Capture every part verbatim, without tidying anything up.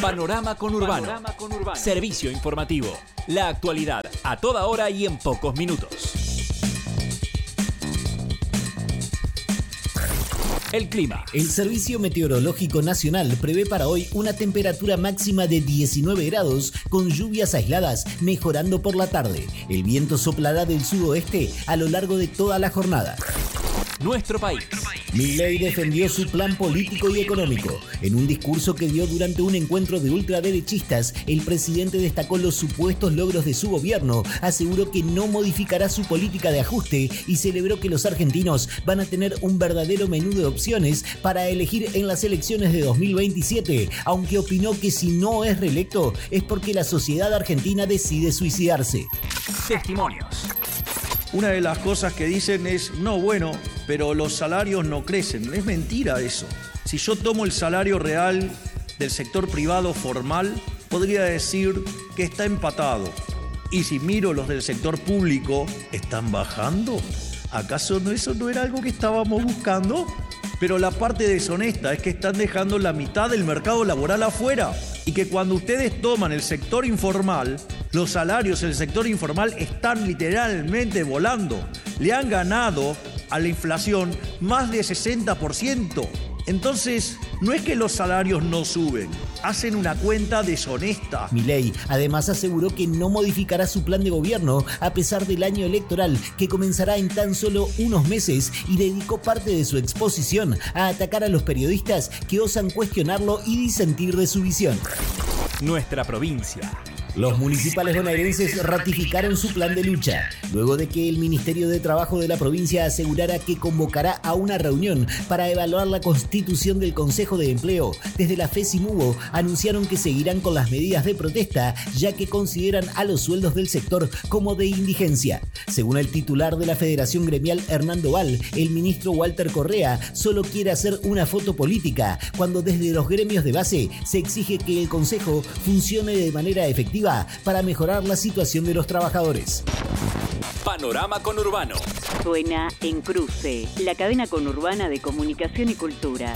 Panorama Conurbano. Panorama Conurbano. Servicio informativo. La actualidad a toda hora y en pocos minutos. El clima. El Servicio Meteorológico Nacional prevé para hoy una temperatura máxima de diecinueve grados con lluvias aisladas, mejorando por la tarde. El viento soplará del sudoeste a lo largo de toda la jornada. Nuestro país. Milei defendió su plan político y económico. En un discurso que dio durante un encuentro de ultraderechistas, el presidente destacó los supuestos logros de su gobierno, aseguró que no modificará su política de ajuste y celebró que los argentinos van a tener un verdadero menú de opciones para elegir en las elecciones de dos mil veintisiete, aunque opinó que si no es reelecto es porque la sociedad argentina decide suicidarse. Testimonios. Una de las cosas que dicen es, no, bueno, pero los salarios no crecen. Es mentira eso. Si yo tomo el salario real del sector privado formal, podría decir que está empatado. Y si miro los del sector público, ¿están bajando? ¿Acaso no, eso no era algo que estábamos buscando? Pero la parte deshonesta es que están dejando la mitad del mercado laboral afuera. Y que cuando ustedes toman el sector informal, los salarios en el sector informal están literalmente volando. Le han ganado a la inflación más de sesenta por ciento. Entonces, no es que los salarios no suben, hacen una cuenta deshonesta. Milei además aseguró que no modificará su plan de gobierno a pesar del año electoral que comenzará en tan solo unos meses y dedicó parte de su exposición a atacar a los periodistas que osan cuestionarlo y disentir de su visión. Nuestra provincia. Los municipales bonaerenses ratificaron su plan de lucha, luego de que el Ministerio de Trabajo de la provincia asegurara que convocará a una reunión para evaluar la constitución del Consejo de Empleo. Desde la FESIMUBO anunciaron que seguirán con las medidas de protesta, ya que consideran a los sueldos del sector como de indigencia. Según el titular de la Federación Gremial, Hernando Val, el ministro Walter Correa solo quiere hacer una foto política, cuando desde los gremios de base se exige que el Consejo funcione de manera efectiva para mejorar la situación de los trabajadores. Panorama Conurbano. Suena en Cruce, la cadena conurbana de comunicación y cultura.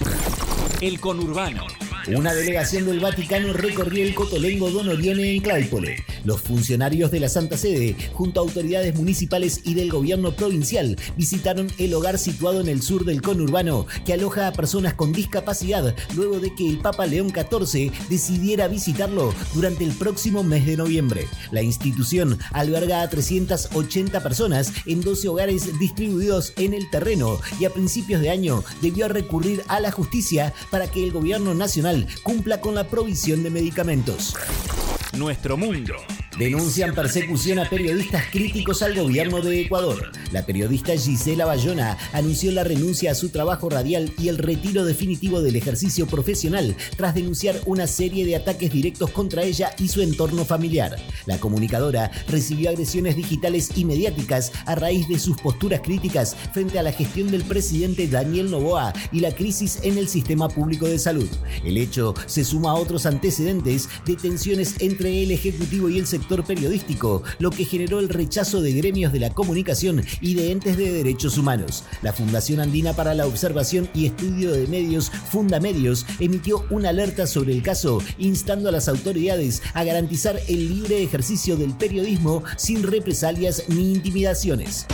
El Conurbano. Una delegación del Vaticano recorrió el Cotolengo Don Orione en Claypole. Los funcionarios de la Santa Sede, junto a autoridades municipales y del gobierno provincial, visitaron el hogar situado en el sur del conurbano, que aloja a personas con discapacidad, luego de que el Papa León catorce decidiera visitarlo durante el próximo mes de noviembre. La institución alberga a trescientas ochenta personas en doce hogares distribuidos en el terreno y a principios de año debió recurrir a la justicia para que el gobierno nacional cumpla con la provisión de medicamentos. Nuestro mundo. Denuncian persecución a periodistas críticos al gobierno de Ecuador. La periodista Gisela Bayona anunció la renuncia a su trabajo radial y el retiro definitivo del ejercicio profesional tras denunciar una serie de ataques directos contra ella y su entorno familiar. La comunicadora recibió agresiones digitales y mediáticas a raíz de sus posturas críticas frente a la gestión del presidente Daniel Noboa y la crisis en el sistema público de salud. El hecho se suma a otros antecedentes de tensiones entre el Ejecutivo y el sector periodístico, lo que generó el rechazo de gremios de la comunicación y de entes de derechos humanos. La Fundación Andina para la Observación y Estudio de Medios, Fundamedios, emitió una alerta sobre el caso, instando a las autoridades a garantizar el libre ejercicio del periodismo sin represalias ni intimidaciones.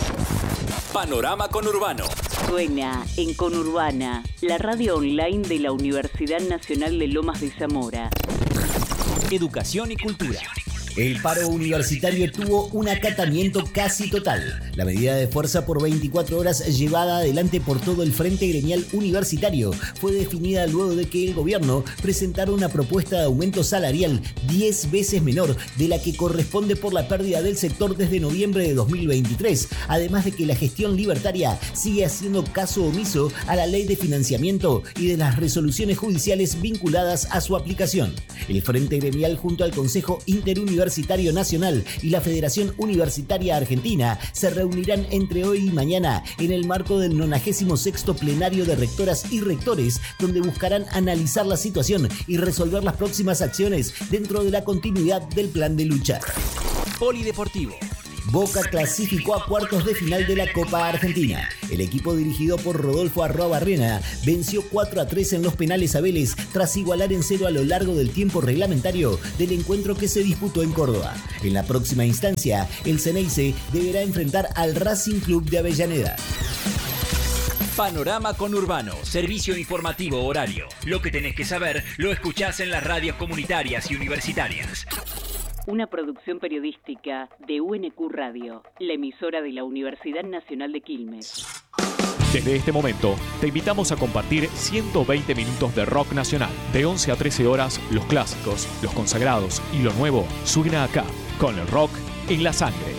Panorama Conurbano. Suena en Conurbana, la radio online de la Universidad Nacional de Lomas de Zamora. Educación y cultura. El paro universitario tuvo un acatamiento casi total. La medida de fuerza por veinticuatro horas llevada adelante por todo el Frente Gremial Universitario fue definida luego de que el gobierno presentara una propuesta de aumento salarial diez veces menor de la que corresponde por la pérdida del sector desde noviembre de dos mil veintitrés, además de que la gestión libertaria sigue haciendo caso omiso a la ley de financiamiento y de las resoluciones judiciales vinculadas a su aplicación. El Frente Gremial junto al Consejo Interuniversitario Nacional y la Federación Universitaria Argentina se reunirán entre hoy y mañana en el marco del nonagésimo sexto plenario de rectoras y rectores, donde buscarán analizar la situación y resolver las próximas acciones dentro de la continuidad del plan de lucha. Polideportivo. Boca clasificó a cuartos de final de la Copa Argentina. El equipo dirigido por Rodolfo Arruabarrena venció cuatro a tres en los penales a Vélez tras igualar en cero a lo largo del tiempo reglamentario del encuentro que se disputó en Córdoba. En la próxima instancia, el Ceneice deberá enfrentar al Racing Club de Avellaneda. Panorama Conurbano, servicio informativo horario. Lo que tenés que saber lo escuchás en las radios comunitarias y universitarias. Una producción periodística de U N Q Radio, la emisora de la Universidad Nacional de Quilmes. Desde este momento, te invitamos a compartir ciento veinte minutos de rock nacional. De once a trece horas, los clásicos, los consagrados y lo nuevo suena acá, con el rock en la sangre.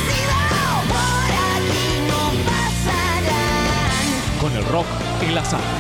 Con el rock en la sangre.